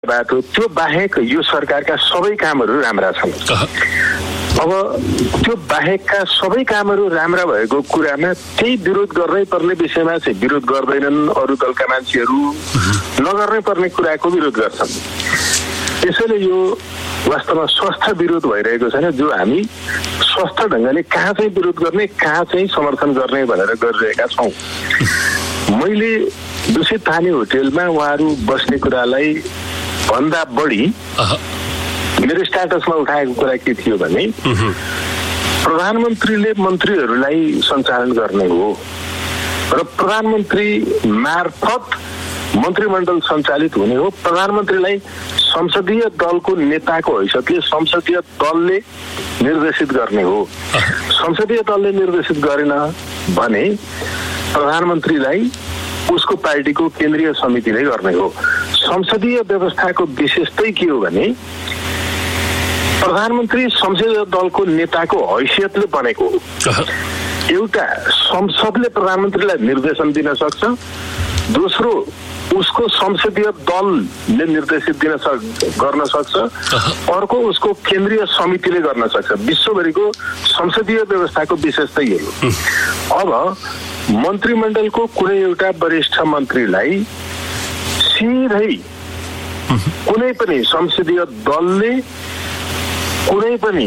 बाटो त्यो बाहेक यो सरकारका सबै कामहरू राम्रा छन्। अब त्यो बाहेकका सबै कामहरू राम्रा भएको कुरामा त्यही विरोध गर्नै पर्ने विषयमा चाहिँ विरोध गर्दैनन्। अरू दलका मान्छेहरू नगर्नै पर्ने कुराको विरोध गर्छन्। त्यसैले यो वास्तवमा स्वस्थ विरोध भइरहेको छैन, जो हामी स्वस्थ ढङ्गले कहाँ चाहिँ विरोध गर्ने, कहाँ चाहिँ समर्थन गर्ने भनेर गरिरहेका छौँ। मैले दूषित पानी होटेलमा उहाँहरू बस्ने कुरालाई भन्दा बढी मेरो स्ट्याटसमा उठाएको कुरा के थियो भने प्रधानमन्त्रीले मन्त्रीहरूलाई सञ्चालन गर्ने हो र प्रधानमन्त्री मार्फत मन्त्रीमण्डल सञ्चालित हुने हो। प्रधानमन्त्रीलाई संसदीय दलको नेताको हैसियतले संसदीय दलले निर्देशित गर्ने हो। संसदीय दलले निर्देशित गरेन भने प्रधानमन्त्रीलाई उसको पार्टीको केन्द्रीय समितिले गर्ने हो। संसदीय व्यवस्थाको विशेषतै के हो भने प्रधानमन्त्री संसदीय दलको नेताको हैसियतले बनेको हो। एउटा संसदले प्रधानमन्त्रीलाई निर्देशन दिन सक्छ, दोस्रो उसको संसदीय दलले निर्देशित गर्न सक्छ, अर्को उसको केन्द्रीय समितिले गर्न सक्छ। विश्वभरिको संसदीय व्यवस्थाको विशेषता यही हो। अब मन्त्रीमण्डलको कुनै एउटा वरिष्ठ मन्त्रीलाई सिधै कुनै पनि संसदीय दलले कुनै पनि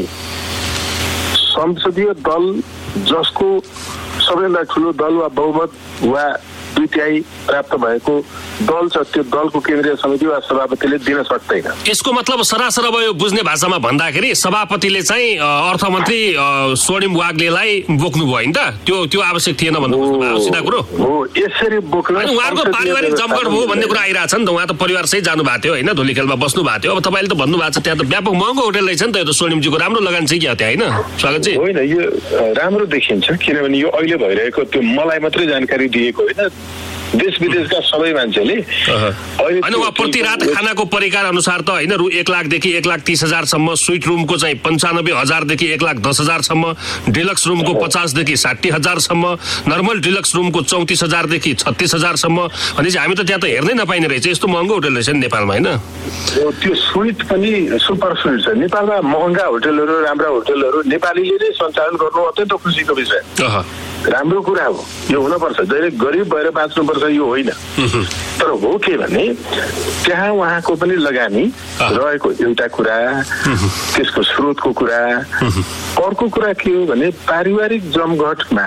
संसदीय दल जसको सबैभन्दा ठुलो दल वा बहुमत वा 2/3 प्राप्त भएको दल छ त्यो दलको केन्द्रीय समिति वा सभापतिले दिन सक्दैन। यसको मतलब सरासर अब यो बुझ्ने भाषामा भन्दाखेरि सभापतिले चाहिँ अर्थमन्त्री स्वर्णिम वाग्लेलाई बोक्नु भयो नि त, त्यो आवश्यक थिएन भन्नु सिधा कुरो हो। यसरी बोक्न उहाँको पारिवारिक जमघट हो भन्ने कुरा आइरहेछ नि त। उहाँ त परिवारसहित जानु भएको थियो होइन, धुलीखेलमा बस्नु भएको थियो। अब तपाईँले त भन्नुभएको छ त्यहाँ त व्यापक महँगो होटल रहेछ नि त। यो त स्वर्णिमजीको राम्रो लगान छ क्या त्यहाँ, होइन स्वागत जी? होइन, यो राम्रो देखिन्छ किनभने यो अहिले भइरहेको त्यो मलाई मात्रै जानकारी दिएको होइन, देश विदेशका सबै मान्छेले होइन। उहाँ प्रति रात खानाको परिकार अनुसार त होइन 1 लाखदेखि 1,30,000सम्म, स्विट रुमको चाहिँ 95,000देखि 1,10,000सम्म, डिलक्स रुमको 50,000देखि 60,000सम्म, नर्मल डिलक्स रुमको 34,000देखि 36,000सम्म। भनेपछि हामी त त्यहाँ त हेर्नै नपाइने रहेछ, यस्तो महँगो होटल रहेछ नि नेपालमा, होइन? त्यो स्विट पनि सुपर स्विट छ। नेपालमा महँगा होटलहरू, राम्रा होटलहरू नेपालीले नै सञ्चालन गर्नु अत्यन्त खुसीको विषय, राम्रो कुरा हो। यो हुनपर्छ, जहिले गरिब भएर बाँच्नुपर्छ यो होइन। तर हो के भने त्यहाँ उहाँको पनि लगानी रहेको एउटा कुरा, त्यसको स्रोतको कुरा। अर्को कुरा के हो भने पारिवारिक जमघटमा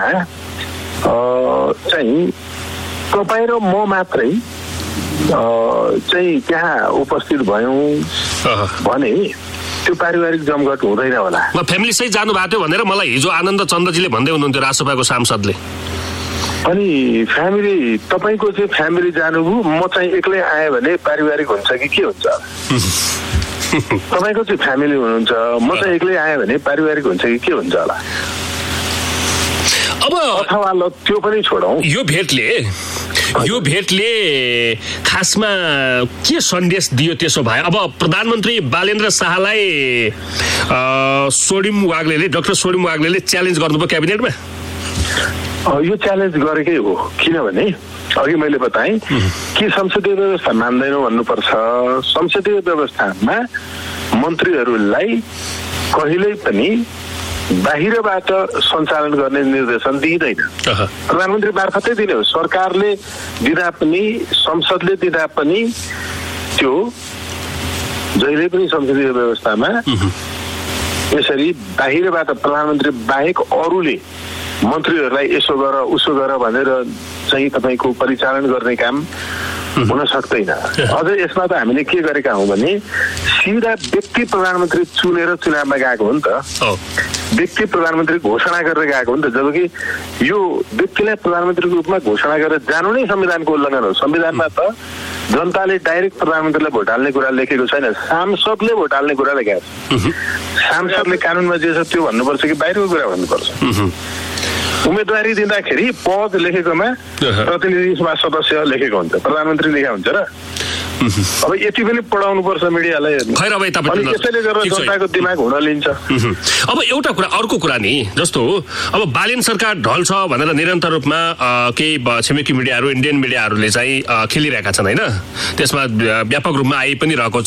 चाहिँ तपाईँ र म मात्रै चाहिँ त्यहाँ उपस्थित भयौँ भने त्यो पारिवारिक जमघट हुँदैन होला। म फ्यामिली सहित जानु भएको थियो भनेर मलाई हिजो आनन्द चन्द्रजीले भन्दै हुनुहुन्थ्यो, राजसभाको सांसदले। अनि फ्यामिली तपाईँको चाहिँ फ्यामिली जानुभयो, म चाहिँ एक्लै आएँ भने पारिवारिक हुन्छ कि के हुन्छ? तपाईँको चाहिँ फ्यामिली हुनुहुन्छ, म चाहिँ एक्लै आएँ भने पारिवारिक हुन्छ कि के हुन्छ होला? अब अथवा ल त्यो पनि छोडौँ, यो भेटले खासमा के सन्देश दियो त्यसो भए? अब प्रधानमन्त्री बालेन्द्र शाहलाई डाक्टर स्वर्णिम वाग्लेले च्यालेन्ज गर्नुभयो क्याबिनेटमा? यो च्यालेन्ज गरेकै हो, किनभने अघि मैले बताएँ कि संसदीय व्यवस्था मान्दैनौँ भन्नुपर्छ। संसदीय व्यवस्थामा मन्त्रीहरूलाई कहिल्यै पनि बाहिरबाट सञ्चालन गर्ने निर्देशन दिइँदैन, प्रधानमन्त्री मार्फतै दिने हो। सरकारले दिँदा पनि संसदले दिँदा पनि त्यो जहिले पनि संसदीय व्यवस्थामा यसरी बाहिरबाट प्रधानमन्त्री बाहेक अरूले मन्त्रीहरूलाई यसो गर उसो गर भनेर चाहिँ तपाईँको परिचालन गर्ने काम हुन सक्दैन। अझ यसमा त हामीले के गरेका हौँ भने सिधा व्यक्ति प्रधानमन्त्री चुनेर चुनावमा गएको हो नि त, व्यक्ति प्रधानमन्त्री घोषणा गरेर गएको हो नि त। जबकि यो व्यक्तिलाई प्रधानमन्त्रीको रूपमा घोषणा गरेर जानु नै संविधानको उल्लङ्घन हो। संविधानमा त जनताले डाइरेक्ट प्रधानमन्त्रीलाई भोट हाल्ने कुरा लेखेको छैन, सांसदले भोट हाल्ने कुरा लेखेको छ। सांसदले कानुनमा जे छ त्यो भन्नुपर्छ कि बाहिरको कुरा भन्नुपर्छ? उम्मेदवारी दिँदाखेरि पद लेखेकोमा प्रतिनिधि सभा सदस्य लेखेको हुन्छ, प्रधानमन्त्री लेखेको हुन्छ र अब यति पनि पढाउनु पर्छ मिडियालाई। खैर अब अनि त्यसैले गर्दा जनताको दिमाग हुन लिन्छ। अब एउटा कुरा, अर्को कुरा नि, जस्तो अब बालेन सरकार ढल्छ भनेर निरन्तर रूपमा केही छिमेकी मिडियाहरू, इन्डियन मिडियाहरूले चाहिँ खेलिरहेका छन् होइन, त्यसमा व्यापक रूपमा आइ पनि रहेको